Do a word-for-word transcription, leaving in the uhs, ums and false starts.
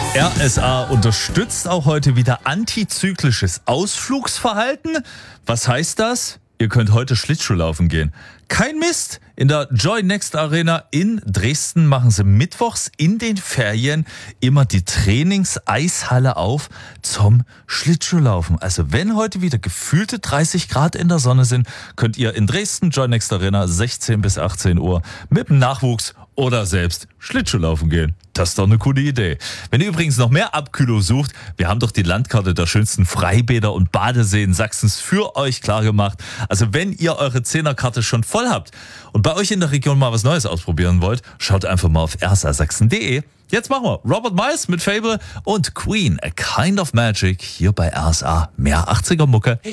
R S A unterstützt auch heute wieder antizyklisches Ausflugsverhalten. Was heißt das? Ihr könnt heute Schlittschuhlaufen gehen. Kein Mist! In der Joy Next Arena in Dresden machen sie mittwochs in den Ferien immer die Trainingseishalle auf zum Schlittschuhlaufen. Also wenn heute wieder gefühlte dreißig Grad in der Sonne sind, könnt ihr in Dresden Joy Next Arena sechzehn bis achtzehn Uhr mit dem Nachwuchs oder selbst Schlittschuhlaufen gehen. Das ist doch eine coole Idee. Wenn ihr übrigens noch mehr Abkühlung sucht, wir haben doch die Landkarte der schönsten Freibäder und Badeseen Sachsens für euch klar gemacht. Also wenn ihr eure Zehnerkarte schon voll habt und bei euch in der Region mal was Neues ausprobieren wollt, schaut einfach mal auf r s a sachsen punkt d e. Jetzt machen wir Robert Miles mit Fable und Queen, A Kind of Magic hier bei R S A. Mehr achtziger Mucke.